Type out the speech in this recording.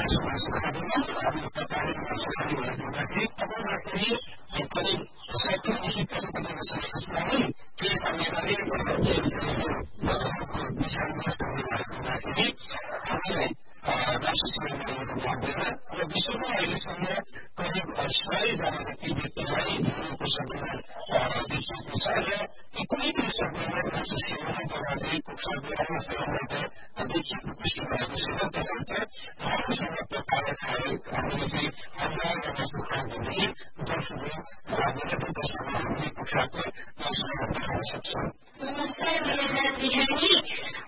मासु खाँदैन। अब तपाईँले मासु खानु भनेको हुँदाखेरि पकाउँदाखेरि करिब 70देखि 75 सेल्सियसमा केही समयमा नै विषालु स्थानमा हुँदाखेरि हामीलाई मासु सेवन गर्नु पर्दैन र विश्वमा अहिलेसम्म करिब 100 जना जति व्यक्तिलाई डेङ्गुको संक्रमण देखिएको छ र यी कुनै पनि संक्रमण मासु सेवनबाट चाहिँ कुखुरा बिरामी सेवनबाट देखिएको पुष्टि भएको छैन। त्यसर्थ राम्रोसँग पकाएर खाए हामीले चाहिँ हम्लाएर मासु खाएदेखि बर्फले नेगेटिभ दशामा हामीले कुखुराको मासु खान सक्छौँ। नमस्कार, मेरो नाम बिहानी।